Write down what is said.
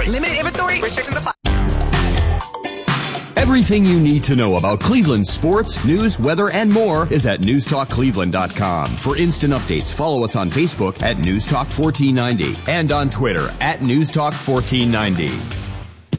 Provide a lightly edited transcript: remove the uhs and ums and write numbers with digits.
only. Limited inventory. Restrictions apply. Everything you need to know about Cleveland sports, news, weather, and more is at newstalkcleveland.com. For instant updates, follow us on Facebook at Newstalk 1490 and on Twitter at Newstalk 1490.